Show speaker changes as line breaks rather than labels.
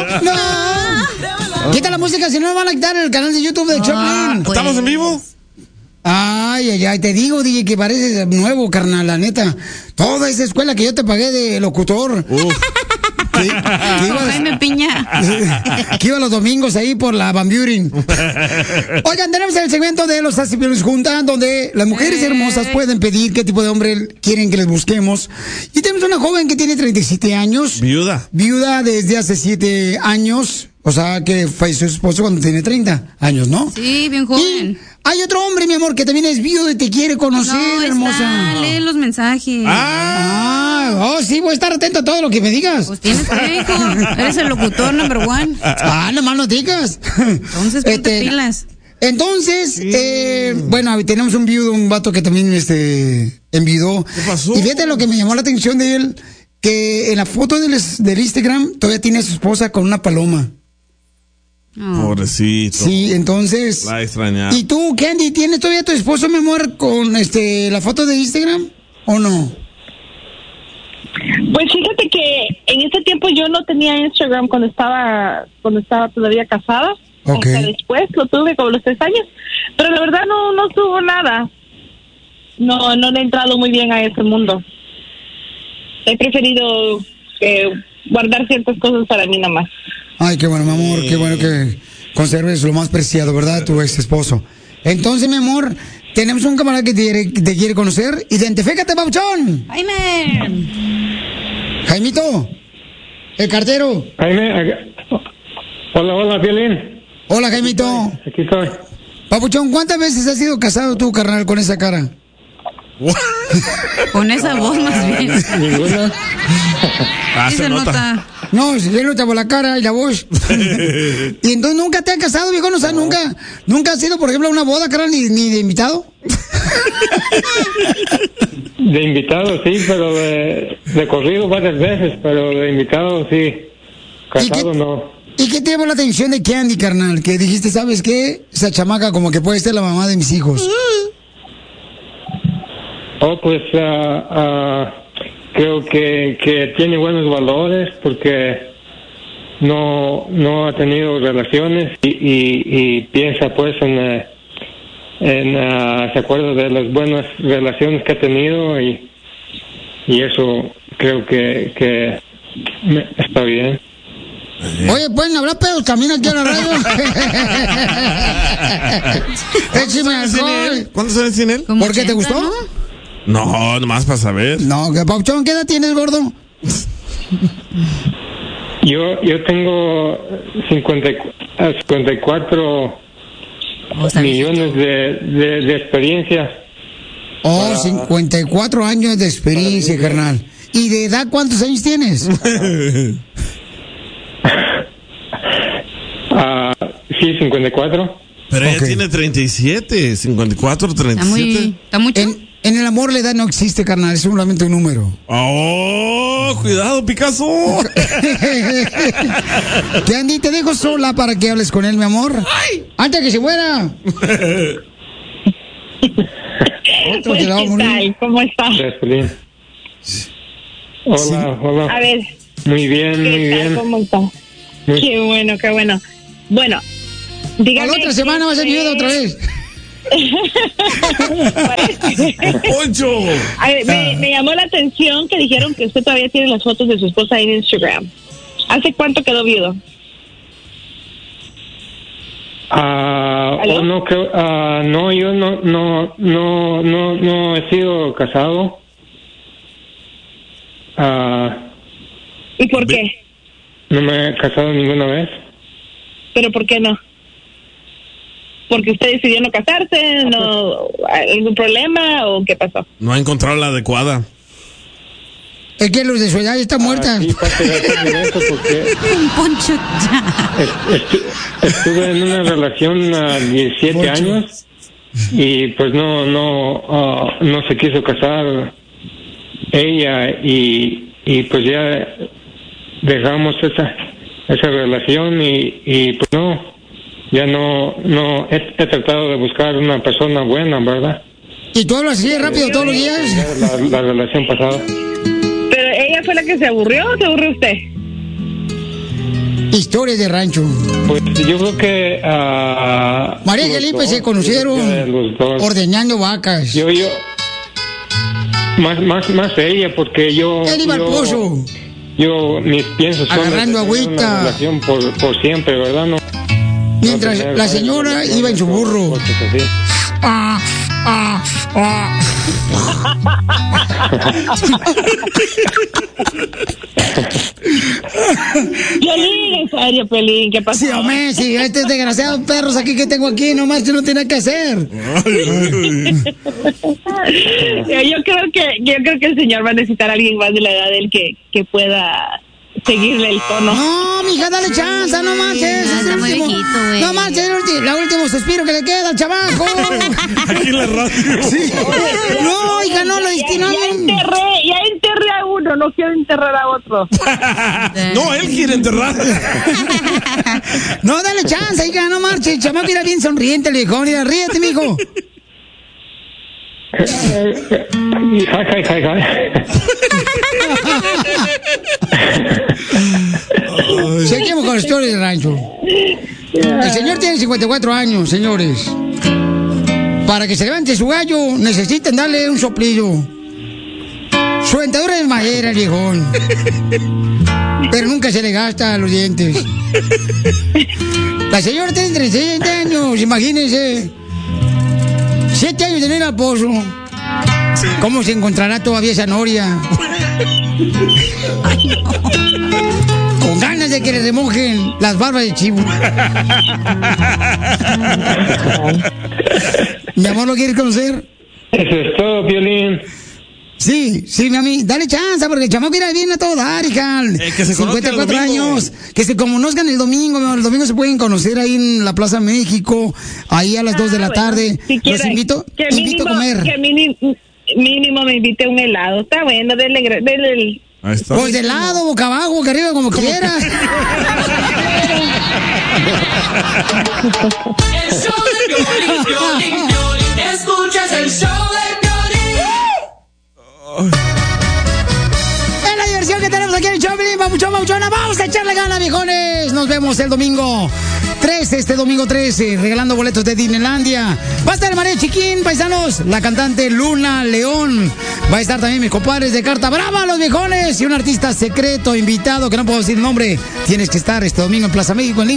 ¡No! Quita la música, si no me van a quitar el canal de YouTube de Choplin.
Pues. ¿Estamos en vivo?
Ay, te digo, DJ, que pareces nuevo, carnal, la neta. Toda esa escuela que yo te pagué de locutor.
Jaime Piña.
Que iba los domingos ahí por la Van Buren. Oigan, tenemos el segmento de los Asipiones Juntan, donde las mujeres hermosas pueden pedir qué tipo de hombre quieren que les busquemos. Y tenemos una joven que tiene 37 años. Viuda desde hace 7 años. O sea, que falleció su esposo cuando tiene 30 años, ¿no?
Sí, bien joven.
Y hay otro hombre, mi amor, que también es viudo y te quiere conocer, hermosa.
Lee los mensajes.
Sí, voy a estar atento a todo lo que me digas.
Pues tienes que, hijo. Eres el locutor number one.
Nomás no digas.
Entonces, ponte pilas.
Entonces, bueno, tenemos un viudo, un vato que también enviudó.
¿Qué pasó?
Y fíjate lo que me llamó la atención de él, que en la foto del Instagram todavía tiene a su esposa con una paloma.
Pobrecito.
Sí, entonces.
La extrañaba.
¿Y tú, Candy, tienes todavía a tu esposo, mi amor, con la foto de Instagram o no?
Pues fíjate que en ese tiempo yo no tenía Instagram cuando estaba todavía casada.
Okay.
Hasta después lo tuve como los 3 años. Pero la verdad no subo nada. No le he entrado muy bien a ese mundo. He preferido guardar ciertas cosas para mí nomás.
Ay, qué bueno, mi amor, qué bueno que conserves lo más preciado, ¿verdad? Tu ex esposo. Entonces, mi amor, tenemos un camarada que te quiere conocer. Identifícate, Pauchón. Jaimito, el cartero.
Jaime, hola, Piolín.
Hola, Jaimito.
Aquí estoy.
Papuchón, ¿cuántas veces has sido casado tú, carnal, con esa cara?
Con esa voz más bien.
Ninguna.
Sí se nota.
No, se nota por la cara y la voz. Y entonces nunca te has casado, viejo, o sea, nunca has ido, por ejemplo, a una boda, carnal, ni de invitado.
De invitado sí, pero de corrido varias veces, pero de invitado sí. Casado no.
¿Y qué te llamó la atención de Candy, carnal? Que dijiste, ¿sabes qué? Esa chamaca como que puede ser la mamá de mis hijos.
Pues creo que tiene buenos valores porque no ha tenido relaciones y piensa pues se acuerda de las buenas relaciones que ha tenido y eso creo que está bien.
Oye, ¿pueden hablar pedos también aquí en la radio? Échame alcohol.
¿Cuántos años tiene él?
¿Por qué te gustó?
No, nomás para saber.
No, Pauchón, ¿qué edad tienes, gordo?
Yo tengo 54 millones de experiencia.
54 años de experiencia, carnal. ¿Y de edad cuántos años tienes?
Sí, 54.
Pero ella tiene 37, 54, 37.
¿Está mucho?
En el amor la edad no existe, carnal, es solamente un número.
¡Oh! ¡Cuidado, Picasso!
Candy, te dejo sola para que hables con él, mi amor. ¡Ay! ¡Antes que se muera!
Pues, ¿qué tal? ¿Cómo estás?
Hola.
A ver.
Muy bien.
¿Cómo está? Qué bueno. Bueno, dígame.
La otra semana va a ser viuda otra vez.
¡Poncho!
A ver, me llamó la atención que dijeron que usted todavía tiene las fotos de su esposa en Instagram. ¿Hace cuánto quedó viudo?
No creo, no, yo no he sido casado.
¿Y por qué?
No me he casado ninguna vez.
¿Pero por qué no? ¿Porque usted decidió no casarse? ¿No algún problema o qué pasó?
No ha encontrado la adecuada.
Es que los de su edad están muertas.
Sí, porque
Poncho, ya.
Estuve en una relación a 17 años y pues no se quiso casar ella y pues ya dejamos esa relación y pues ya no he tratado de buscar una persona buena, ¿verdad?
¿Y tú hablas así rápido todos los días?
La relación pasada.
¿Pero ella fue la que se aburrió o se aburrió usted?
Historias de rancho.
Pues yo creo que...
María y Felipe se conocieron ordeñando vacas.
Más ella, porque yo...
Él iba al pozo.
Mis piensos son...
Agarrando agüita.
Una relación por siempre, ¿verdad? No,
mientras la señora iba en su burro.
Piolín, en serio, Piolín, ¿qué pasó?
Sí, hombre, sí, estos desgraciados perros aquí que tengo aquí, nomás yo no tenía que hacer.
Yo creo que el señor va a necesitar a alguien más de la edad de él que pueda seguirle el tono.
No, mija, dale chance, no marches.
Está muy viejito, güey.
No marches, el último suspiro que le queda al chamaco.
Aquí en la radio.
Sí. No, hija, no lo destinamos.
Ya enterré a uno, no quiero enterrar a otro.
No, él quiere enterrar.
No, dale chance, hija, no marches. El chamaco era bien sonriente, el viejón. Mira, ríete, mijo. Seguimos con la historia del rancho. El señor tiene 54 años, señores. Para que se levante su gallo, necesitan darle un soplillo. Su dentadura es madera, el viejón. Pero nunca se le gasta los dientes. La señora tiene 37 años, imagínense. 7 años de tener al pozo. ¿Cómo se encontrará todavía esa noria? Con ganas de que le remojen las barbas de chivo. Mi amor, ¿lo quieres conocer?
Eso es todo, Piolín.
Sí, mami, dale chance, porque el chamaco viene bien a todo dar, hija.
Que se
54 años, que se conozcan el domingo, mi amor. El domingo se pueden conocer ahí en la Plaza México, ahí a las 2 de la tarde.
Si
los invito a comer.
Que mínimo me invite un helado. Está bueno, denle
Ahí está.
Pues de lado, boca abajo, boca arriba, como quieras.
El show de Piolín, escuchas el show de Piolín.
Es la diversión que tenemos aquí en el show, papuchona. Vamos a echarle ganas, viejones. Nos vemos el domingo 13, este domingo 13, regalando boletos de Disneylandia. Va a estar María Chiquín, paisanos, la cantante Luna León. Va a estar también mis compadres de Carta Brava, los viejones, y un artista secreto invitado que no puedo decir el nombre. Tienes que estar este domingo en Plaza México en